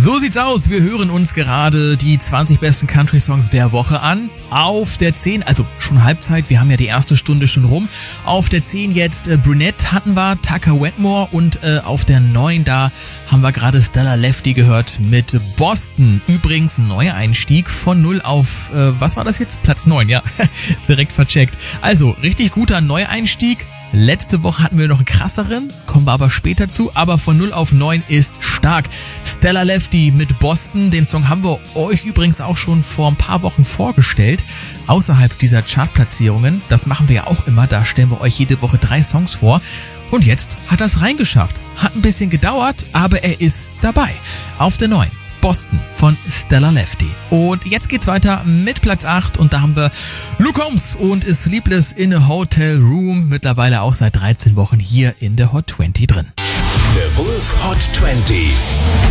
So sieht's aus. Wir hören uns gerade die 20 besten Country-Songs der Woche an. Auf der 10, also schon Halbzeit, wir haben ja die erste Stunde schon rum. Auf der 10 jetzt Brunette hatten wir, Tucker Wetmore und auf der 9 da haben wir gerade Stella Lefty gehört mit Boston. Übrigens ein neuer Einstieg von 0 auf, was war das jetzt? Platz 9, ja. Direkt vercheckt. Also, richtig guter Neueinstieg. Letzte Woche hatten wir noch einen krasseren, kommen wir aber später zu, aber von 0 auf 9 ist stark. Stella Lefty mit Boston, den Song haben wir euch übrigens auch schon vor ein paar Wochen vorgestellt, außerhalb dieser Chartplatzierungen. Das machen wir ja auch immer, da stellen wir euch jede Woche 3 Songs vor. Und jetzt hat er es reingeschafft. Hat ein bisschen gedauert, aber er ist dabei. Auf der 9. Boston von Stella Lefty. Und jetzt geht's weiter mit Platz 8 und da haben wir Luke Combs und Sleepless in a Hotel Room, mittlerweile auch seit 13 Wochen hier in der Hot 20 drin. The Wolf Hot 20.